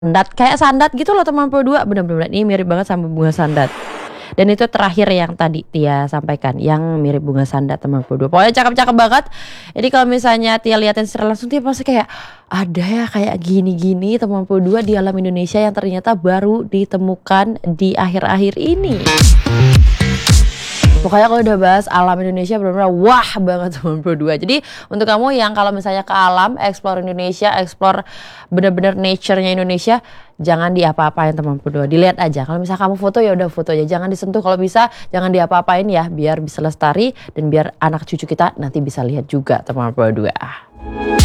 Sandat, kayak sandat gitu loh teman dua, bener-bener ini mirip banget sama bunga sandat. Dan itu terakhir yang tadi Tia sampaikan, yang mirip bunga sandat teman dua. Pokoknya cakep-cakep banget. Jadi kalau misalnya Tia liatin secara langsung, Tia pasti kayak ada ya kayak gini-gini teman dua di alam Indonesia yang ternyata baru ditemukan di akhir-akhir ini. Pokoknya kalau udah bahas alam Indonesia benar-benar wah banget teman dua. Jadi untuk kamu yang kalau misalnya ke alam, explore Indonesia, explore bener-bener nature-nya Indonesia, jangan diapa-apain teman dua. Dilihat aja. Kalau misalnya kamu foto ya udah foto aja, jangan disentuh, kalau bisa jangan diapa-apain ya, biar bisa lestari dan biar anak cucu kita nanti bisa lihat juga teman dua.